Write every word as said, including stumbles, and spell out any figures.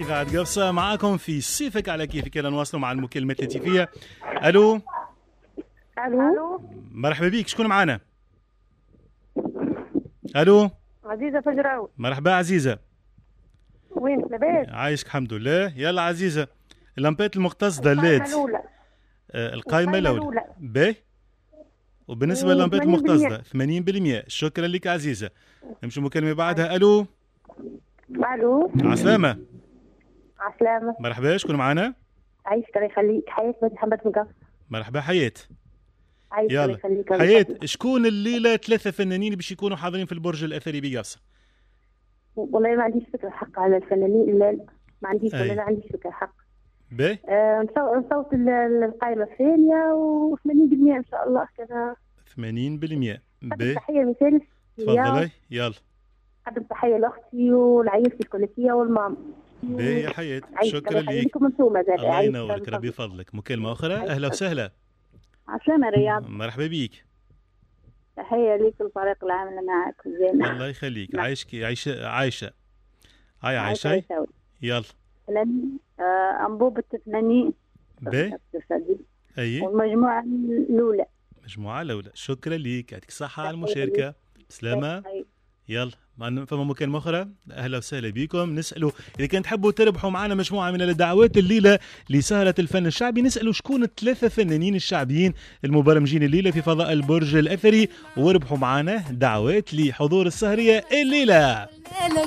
إذاعة قفصة معاكم في صيفك على كيفك. يلا نواصلوا مع المكالمات الهاتفية. ألو الو مرحبا بيك، شكون معانا؟ ألو عزيزة فجراوي. مرحبا عزيزة، وين لاباس؟ عايشك الحمد لله. يلا عزيزة، اللمبات المقتصدة الليد آه القايمة الأولى باهي، وبالنسبة لللمبات المقتصدة ثمانين بالمئة. شكرا لك عزيزة. نمشي مكالمة بعدها. ألو الو عسلامة. عسلامة. مرحبا، شكون معانا؟ عايشك الله يخليك. حياة بنت محمد من قفص. مرحبا حياة. عايشك الله يلا يخليك. حياة، شكون الليلة ثلاثة فنانين باش يكونوا حاضرين في البرج الأثري بقفصة؟ والله ما عنديش فكرة حق على الفنانين. لا لا ما عنديش ولا ما عنديش فكرة حق. باهي آه نصوت القائمة الثانية وثمانين بالمئة إن شاء الله كذا. ثمانين بالمئة باهي. تحية مثال. تفضلي. يلا قدم تحية لأختي والعائلتي الكلية والماما. باهي يا حياة، شكرا لك. الله ينورك، ربي يفضلك. مكالمة أخرى. أهلا وسهلا. عسلامة رياض. مرحبا بيك. تحية ليك الفريق العامل معك زين. الله يخليك. عايشك عايشة عايشة هاي عايشة. يلا آه أنبوبة ثمانين باهي. أي والمجموعة الأولى. المجموعة الأولى. شكرا لك، يعطيك الصحة على المشاركة. سلامة. يلا فما مكالمة أخرى. أهلا وسهلا بكم. نسألوا إذا كان تحبوا تربحوا معنا مجموعة من الدعوات الليلة لسهرة الفن الشعبي، نسألوا شكون الثلاثة فنانين الشعبيين المبرمجين الليلة في فضاء البرج الأثري، وربحوا معنا دعوات لحضور السهرية الليلة.